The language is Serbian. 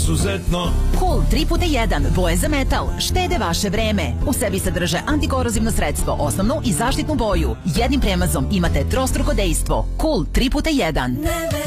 izuzetno. Cool 3x1, boje za metal, štede vaše vreme. U sebi sadrže antikorozivno sredstvo, osnovnu i zaštitnu boju. Jednim premazom imate trostruko dejstvo. Cool 3x1.